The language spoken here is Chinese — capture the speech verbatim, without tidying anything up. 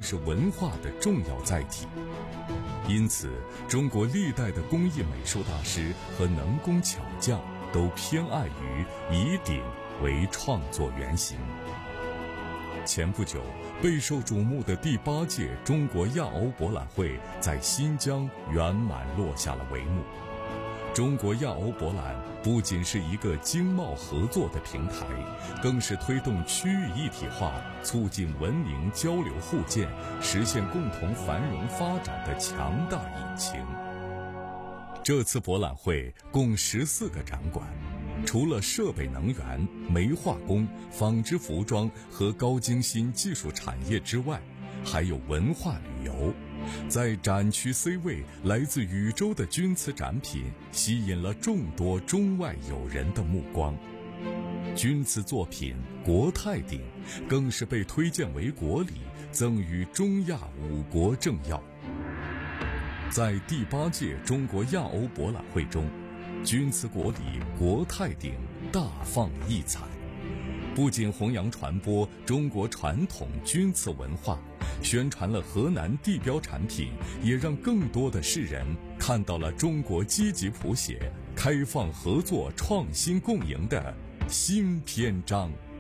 更是文化的重要载体。因此，中国历代的工艺美术大师和能工巧匠都偏爱于以鼎为创作原型。前不久，备受瞩目的第八届中国亚欧博览会在新疆圆满落下了帷幕。中国亚欧博览不仅是一个经贸合作的平台，更是推动区域一体化、促进文明交流互鉴、实现共同繁荣发展的强大引擎。这次博览会共十四个展馆，除了设备能源、煤化工、纺织服装和高精新技术产业之外，还有文化旅游。在展区 C 位，来自宇宙的钧瓷展品吸引了众多中外友人的目光。钧瓷作品国泰鼎更是被推荐为国礼，赠予中亚五国政要。在第八届中国亚欧博览会中，钧瓷国礼国泰鼎大放异彩，不仅弘扬传播中国传统钧瓷文化，宣传了河南地标产品，也让更多的世人看到了中国积极谱写开放合作创新共赢的新篇章。